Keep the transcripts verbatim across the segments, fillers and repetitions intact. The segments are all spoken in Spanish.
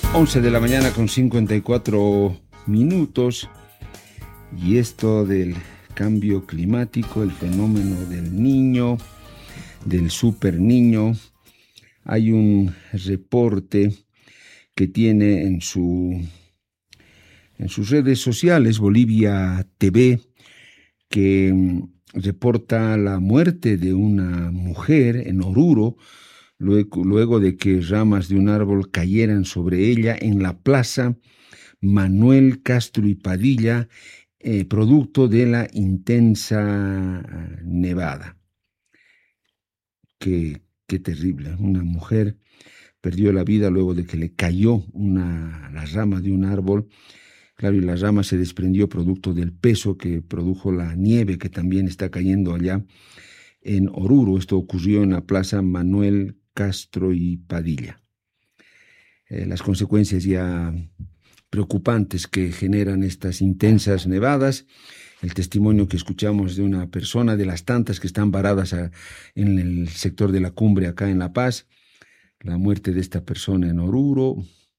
once de la mañana con cincuenta y cuatro minutos, y esto del cambio climático, el fenómeno del niño, del super niño. Hay un reporte que tiene en su en sus redes sociales Bolivia T V, que reporta la muerte de una mujer en Oruro luego, luego de que ramas de un árbol cayeran sobre ella en la plaza Manuel Castro y Padilla, eh, producto de la intensa nevada. Qué, qué terrible. Una mujer perdió la vida luego de que le cayó una, la rama de un árbol. Claro, y la rama se desprendió producto del peso que produjo la nieve que también está cayendo allá en Oruro. Esto ocurrió en la plaza Manuel Castro y Padilla. Eh, las consecuencias ya preocupantes que generan estas intensas nevadas. El testimonio que escuchamos de una persona de las tantas que están varadas a, en el sector de la cumbre acá en La Paz. La muerte de esta persona en Oruro.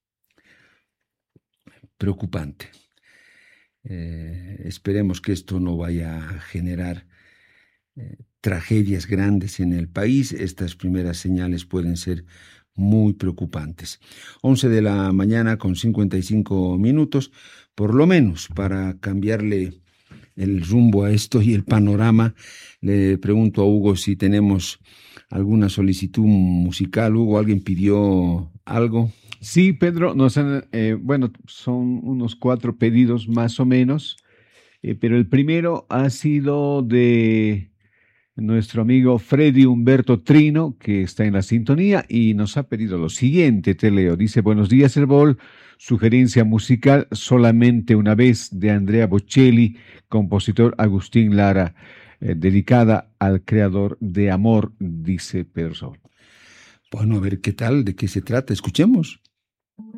Preocupante. Eh, esperemos que esto no vaya a generar eh, tragedias grandes en el país. Estas primeras señales pueden ser muy preocupantes. once de la mañana con cincuenta y cinco minutos, por lo menos para cambiarle el rumbo a esto y el panorama. Le pregunto a Hugo si tenemos alguna solicitud musical. Hugo, ¿alguien pidió algo? Sí, Pedro, nos han, eh, bueno, son unos cuatro pedidos más o menos, eh, pero el primero ha sido de nuestro amigo Freddy Humberto Trino, que está en la sintonía y nos ha pedido lo siguiente, te leo. Dice: buenos días, Herbol. Sugerencia musical Solamente una vez, de Andrea Bocelli, compositor Agustín Lara, eh, dedicada al creador de Amor, dice Pedro Saúl. Bueno, a ver qué tal, de qué se trata. Escuchemos.